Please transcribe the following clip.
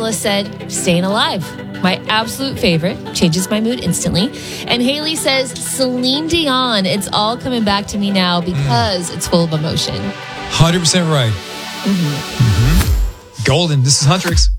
Nicholas said, Staying Alive. My absolute favorite. Changes my mood instantly. And Haley says, Celine Dion. It's all coming back to me now because it's full of emotion. 100% right. Golden. This is Huntrix.